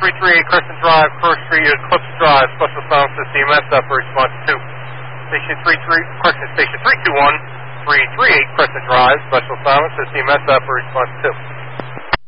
338 Crescent Drive, First Street, Eclipse Drive, Special Assignment to CMS up for response 2. Station 321, 338 Crescent Drive, Special Assignment to CMS up for response 2.